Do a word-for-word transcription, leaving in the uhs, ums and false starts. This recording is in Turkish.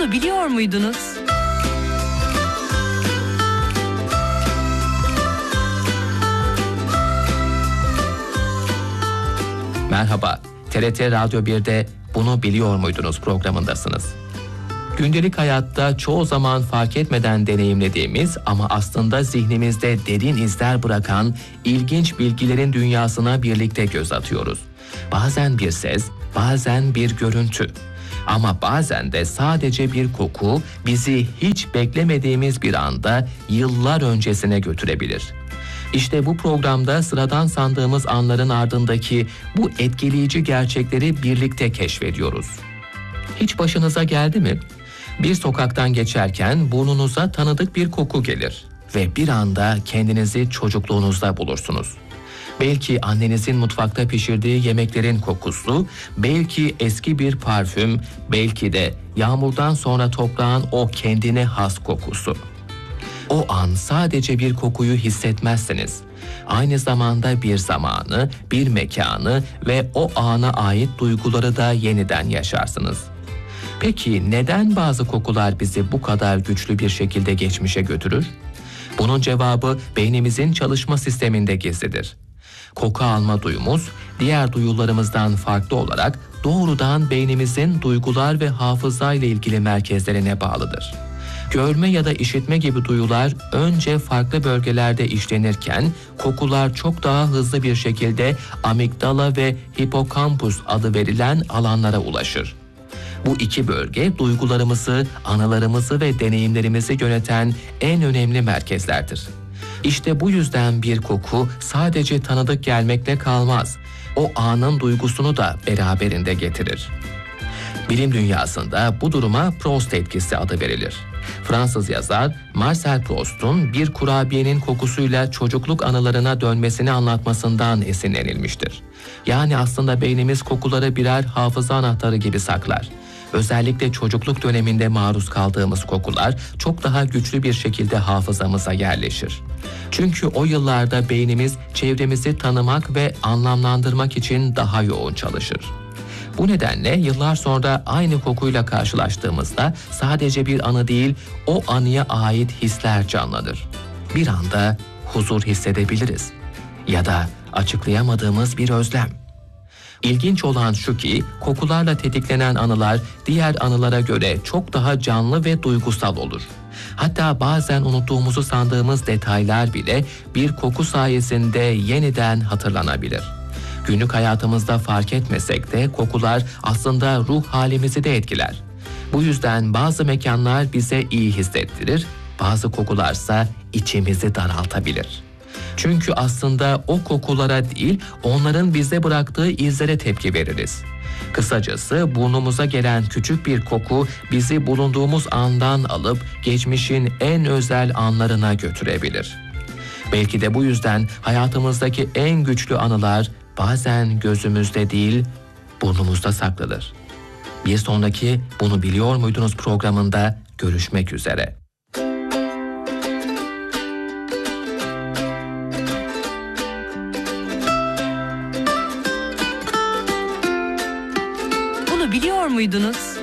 Bunu biliyor muydunuz? Merhaba, T R T Radyo bir'de Bunu Biliyor Muydunuz programındasınız. Gündelik hayatta çoğu zaman fark etmeden deneyimlediğimiz ama aslında zihnimizde derin izler bırakan ilginç bilgilerin dünyasına birlikte göz atıyoruz. Bazen bir ses, bazen bir görüntü. Ama bazen de sadece bir koku bizi hiç beklemediğimiz bir anda yıllar öncesine götürebilir. İşte bu programda sıradan sandığımız anların ardındaki bu etkileyici gerçekleri birlikte keşfediyoruz. Hiç başınıza geldi mi? Bir sokaktan geçerken burnunuza tanıdık bir koku gelir ve bir anda kendinizi çocukluğunuzda bulursunuz. Belki annenizin mutfakta pişirdiği yemeklerin kokusu, belki eski bir parfüm, belki de yağmurdan sonra toprağın o kendine has kokusu. O an sadece bir kokuyu hissetmezsiniz. Aynı zamanda bir zamanı, bir mekanı ve o ana ait duyguları da yeniden yaşarsınız. Peki neden bazı kokular bizi bu kadar güçlü bir şekilde geçmişe götürür? Bunun cevabı beynimizin çalışma sisteminde gizlidir. Koku alma duyumuz, diğer duyularımızdan farklı olarak doğrudan beynimizin duygular ve hafıza ile ilgili merkezlerine bağlıdır. Görme ya da işitme gibi duyular önce farklı bölgelerde işlenirken kokular çok daha hızlı bir şekilde amigdala ve hipokampus adı verilen alanlara ulaşır. Bu iki bölge duygularımızı, anılarımızı ve deneyimlerimizi yöneten en önemli merkezlerdir. İşte bu yüzden bir koku sadece tanıdık gelmekle kalmaz. O anın duygusunu da beraberinde getirir. Bilim dünyasında bu duruma Proust etkisi adı verilir. Fransız yazar Marcel Proust'un bir kurabiyenin kokusuyla çocukluk anılarına dönmesini anlatmasından esinlenilmiştir. Yani aslında beynimiz kokuları birer hafıza anahtarı gibi saklar. Özellikle çocukluk döneminde maruz kaldığımız kokular çok daha güçlü bir şekilde hafızamıza yerleşir. Çünkü o yıllarda beynimiz çevremizi tanımak ve anlamlandırmak için daha yoğun çalışır. Bu nedenle yıllar sonra aynı kokuyla karşılaştığımızda sadece bir anı değil, o anıya ait hisler canlanır. Bir anda huzur hissedebiliriz ya da açıklayamadığımız bir özlem. İlginç olan şu ki kokularla tetiklenen anılar diğer anılara göre çok daha canlı ve duygusal olur. Hatta bazen unuttuğumuzu sandığımız detaylar bile bir koku sayesinde yeniden hatırlanabilir. Günlük hayatımızda fark etmesek de kokular aslında ruh halimizi de etkiler. Bu yüzden bazı mekanlar bize iyi hissettirir, bazı kokularsa içimizi daraltabilir. Çünkü aslında o kokulara değil, onların bize bıraktığı izlere tepki veririz. Kısacası burnumuza gelen küçük bir koku bizi bulunduğumuz andan alıp geçmişin en özel anlarına götürebilir. Belki de bu yüzden hayatımızdaki en güçlü anılar bazen gözümüzde değil, burnumuzda saklıdır. Bir sonraki Bunu Biliyor Muydunuz programında görüşmek üzere. Bunu biliyor muydunuz?